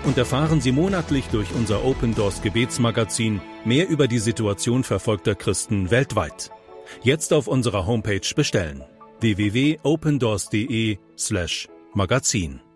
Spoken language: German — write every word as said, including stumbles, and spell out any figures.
und erfahren Sie monatlich durch unser Open Doors Gebetsmagazin mehr über die Situation verfolgter Christen weltweit. Jetzt auf unserer Homepage bestellen: w w w punkt opendoors punkt de slash magazin.